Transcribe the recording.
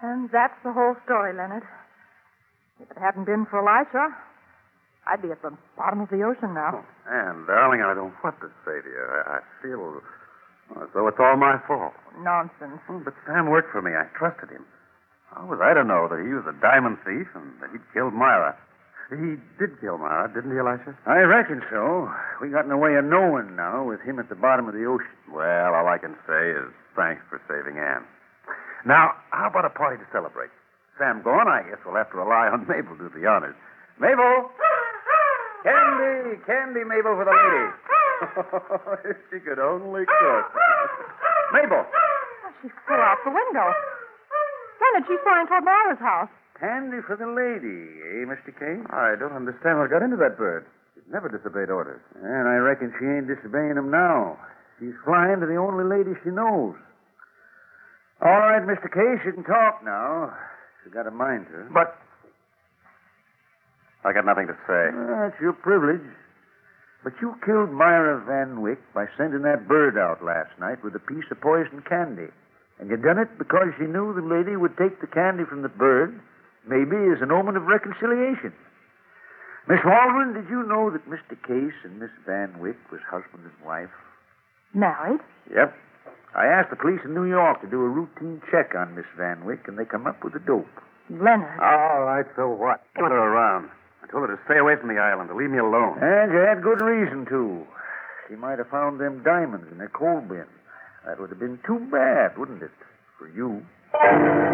And that's the whole story, Leonard. If it hadn't been for Elisha, I'd be at the bottom of the ocean now. Oh, Anne, darling, I don't know what to say to you. I feel as though it's all my fault. Nonsense. Oh, but Sam worked for me. I trusted him. How was I to know that he was a diamond thief and that he'd killed Myra? He did kill Myra, didn't he, Elisha? I reckon so. We got no way of knowing now with him at the bottom of the ocean. Well, all I can say is thanks for saving Anne. Now, how about a party to celebrate? Sam gone, I guess we'll have to rely on Mabel to do the honors. Mabel! Candy, Mabel, for the lady. If she could only cook. Mabel! Oh, she flew out the window. Leonard, she's flying toward Myra's house. Candy for the lady, eh, Mr. Case? I don't understand what got into that bird. She's never disobeyed orders. And I reckon she ain't disobeying them now. She's flying to the only lady she knows. All right, Mr. Case, you can talk now. She's got a mind to. But I got nothing to say. That's your privilege. But you killed Myra Van Wyck by sending that bird out last night with a piece of poisoned candy. And you done it because you knew the lady would take the candy from the bird, maybe as an omen of reconciliation. Miss Waldron, did you know that Mr. Case and Miss Van Wyck was husband and wife? Married? Yep. I asked the police in New York to do a routine check on Miss Van Wyck, and they come up with the dope. Leonard. All right, so what? Put her around. I told her to stay away from the island, to leave me alone. And you had good reason to. She might have found them diamonds in her coal bin. That would have been too bad, wouldn't it, for you?